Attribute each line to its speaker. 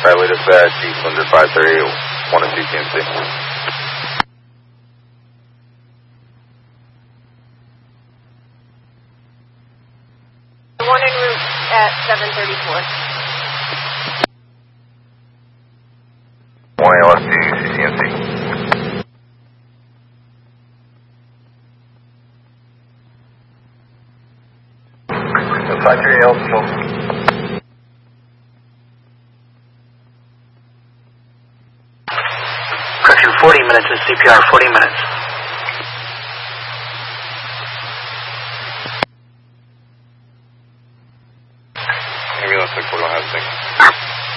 Speaker 1: Riley dispatch, East Windsor 530, 1 and 2 TMC.
Speaker 2: 1 en route at 734.
Speaker 1: 1 ALS2, CCMC. Inside 3 ALS, control.
Speaker 3: Correction, 40 minutes is CPR, 40 minutes.